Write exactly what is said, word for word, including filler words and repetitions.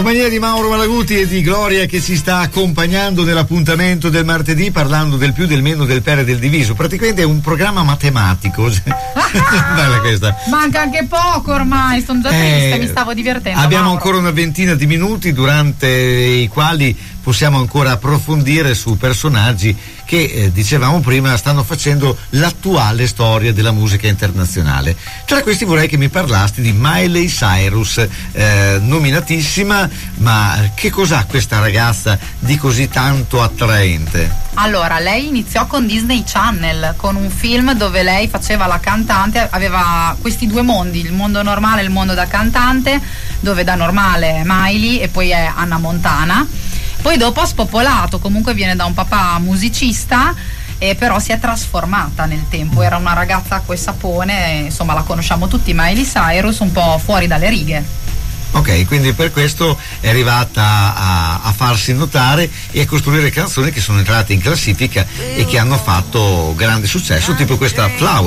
compagnia di Mauro Malaguti e di Gloria che ci sta accompagnando nell'appuntamento del martedì, parlando del più, del meno, del per e del diviso. Praticamente è un programma matematico. Bella questa. Manca anche poco ormai, sono già triste, eh, mi stavo divertendo. Abbiamo Mauro. ancora una ventina di minuti durante i quali possiamo ancora approfondire su personaggi che, eh, dicevamo prima, stanno facendo l'attuale storia della musica internazionale. Tra questi vorrei che mi parlasti di Miley Cyrus, eh, nominatissima, ma che cos'ha questa ragazza di così tanto attraente? Allora, lei iniziò con Disney Channel, con un film dove lei faceva la cantante, aveva questi due mondi, il mondo normale e il mondo da cantante, dove da normale è Miley e poi è Hannah Montana. Poi dopo ha spopolato, comunque viene da un papà musicista, e però si è trasformata nel tempo. Era una ragazza acqua e sapone, insomma la conosciamo tutti, Miley Cyrus, un po' fuori dalle righe. Ok, quindi per questo è arrivata a, a farsi notare e a costruire canzoni che sono entrate in classifica e che hanno fatto grande successo, tipo questa Flower.